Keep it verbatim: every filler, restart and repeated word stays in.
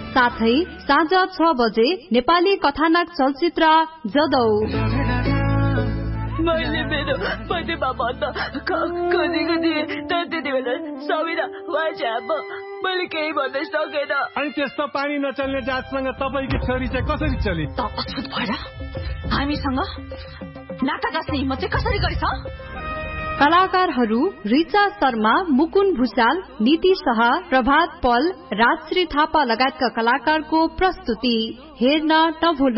साथै साँझ छ बजे नेपाली कथानक चलचित्र जदौ। मैले मेरो पतिमा भन्दा खोजेको थिएँ तर त्यति बेला सबिना वाच्यामा मैले केही भन्दै सकेन। अनि त्यस्तो पानी नचल्ने जातसँग तपाईँकी छोरी चाहिँ कसरी चली? त अछुत भएर हामीसँग नाता गाँच्ने हिम्मत चाहिँ कसरी गरिस? कलाकारहरू रिचा शर्मा, मुकुन भुषाल, नीति शाह, प्रभात पल, राजश्री थापा लगायतका कलाकारको प्रस्तुति हेर्न नभुल्नु।